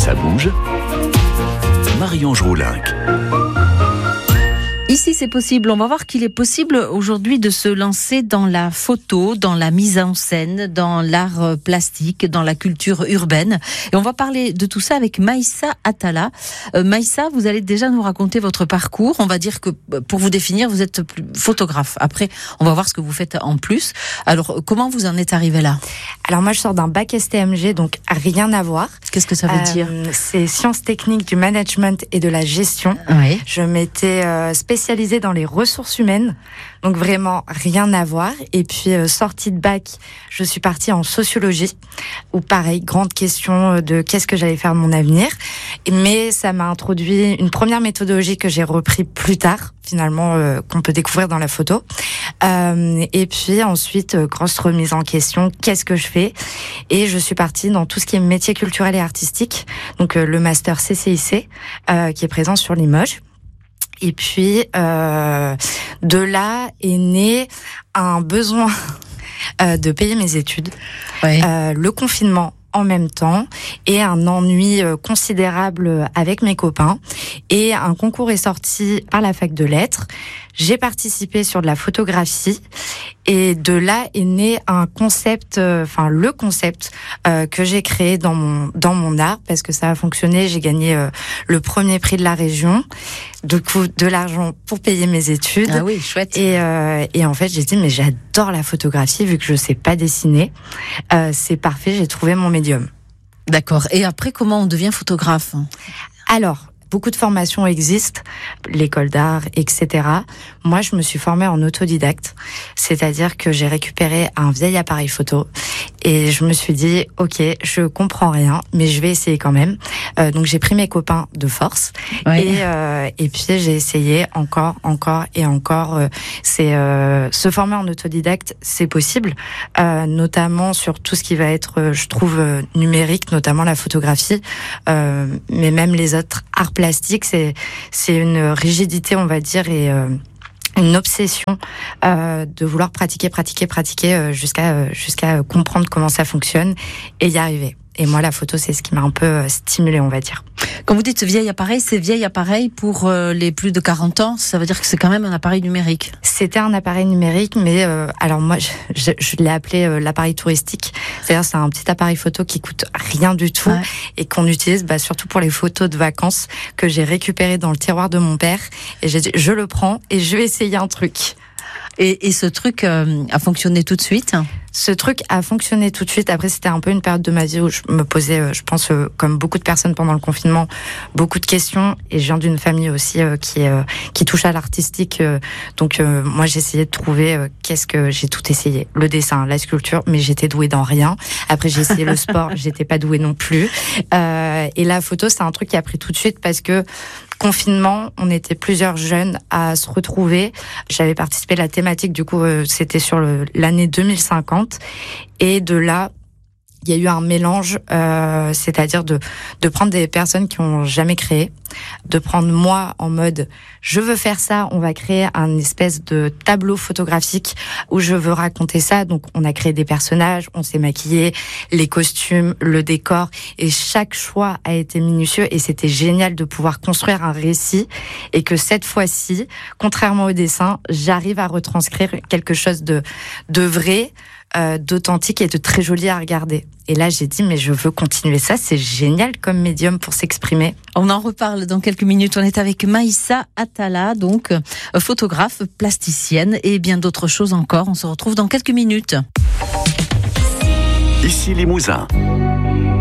Ça bouge. Marie-Ange Roulinck. Ici, c'est possible. On va voir qu'il est possible aujourd'hui de se lancer dans la photo, dans la mise en scène, dans l'art plastique, dans la culture urbaine. Et on va parler de tout ça avec Maïssa Atala. Maïssa, vous allez déjà nous raconter votre parcours. On va dire que pour vous définir, vous êtes photographe. Après, on va voir ce que vous faites en plus. Alors, comment vous en êtes arrivé là ? Alors moi, je sors d'un bac STMG, donc rien à voir. Qu'est-ce que ça veut dire ? C'est sciences techniques du management et de la gestion. Oui. Je m'étais spécialisée dans les ressources humaines, donc vraiment rien à voir. Et puis sortie de bac, je suis partie en sociologie, où pareil, grande question de qu'est-ce que j'allais faire de mon avenir. Mais ça m'a introduit une première méthodologie que j'ai repris plus tard, finalement, qu'on peut découvrir dans la photo. Et puis ensuite, grosse remise en question, qu'est-ce que je fais ? Et je suis partie dans tout ce qui est métier culturel et artistique, donc le master CCIC, qui est présent sur Limoges. Et puis, de là est né un besoin de payer mes études, Oui. le confinement en même temps, et un ennui considérable avec mes copains. Et un concours est sorti par la fac de lettres. J'ai participé sur de la photographie, et de là est né un concept, le concept que j'ai créé dans mon art, parce que ça a fonctionné. J'ai gagné le premier prix de la région, du coup de l'argent pour payer mes études. Ah oui, chouette. Et en fait, j'ai dit mais j'adore la photographie vu que je sais pas dessiner. C'est parfait, j'ai trouvé mon médium. D'accord. Et après, comment on devient photographe ? Alors, beaucoup de formations existent, l'école d'art, etc. Moi, je me suis formée en autodidacte, c'est-à-dire que j'ai récupéré un vieil appareil photo et je me suis dit, ok, je comprends rien, mais je vais essayer quand même. Donc, j'ai pris mes copains de force. Oui. Et puis j'ai essayé encore et encore. Se former en autodidacte, c'est possible, notamment sur tout ce qui va être, je trouve, numérique, notamment la photographie, mais même les autres arts plastiques. C'est une rigidité, on va dire, et une obsession de vouloir pratiquer jusqu'à comprendre comment ça fonctionne et y arriver. Et moi, la photo, c'est ce qui m'a un peu stimulée, on va dire. Quand vous dites vieil appareil, c'est vieil appareil pour les plus de 40 ans. Ça veut dire que c'est quand même un appareil numérique. C'était un appareil numérique, mais alors moi, je l'ai appelé l'appareil touristique. C'est-à-dire, c'est un petit appareil photo qui coûte rien du tout, ouais, et qu'on utilise surtout pour les photos de vacances que j'ai récupéré dans le tiroir de mon père. Et j'ai dit, je le prends et je vais essayer un truc. Et ce truc a fonctionné tout de suite ? Ce truc a fonctionné tout de suite. Après, c'était un peu une période de ma vie où je me posais, je pense, comme beaucoup de personnes pendant le confinement, beaucoup de questions. Et je viens d'une famille aussi qui touche à l'artistique. Donc, moi, j'ai essayé de trouver j'ai tout essayé. Le dessin, la sculpture, mais j'étais douée dans rien. Après, j'ai essayé le sport, j'étais pas douée non plus. Et la photo, c'est un truc qui a pris tout de suite parce que confinement, on était plusieurs jeunes à se retrouver. J'avais participé à la thématique, du coup, c'était sur l'année 2050. Et de là, il y a eu un mélange, c'est-à-dire de prendre des personnes qui ont jamais créé, de prendre moi en mode je veux faire ça, on va créer un espèce de tableau photographique où je veux raconter ça. Donc on a créé des personnages, on s'est maquillé, les costumes, le décor, et chaque choix a été minutieux, et c'était génial de pouvoir construire un récit, et que cette fois-ci, contrairement au dessin, j'arrive à retranscrire quelque chose de vrai, d'authentique et de très joli à regarder. Et là, j'ai dit, mais je veux continuer ça, c'est génial comme médium pour s'exprimer. On en reparle dans quelques minutes. On est avec Maïssa Atala, donc photographe, plasticienne et bien d'autres choses encore. On se retrouve dans quelques minutes. Ici Limousin.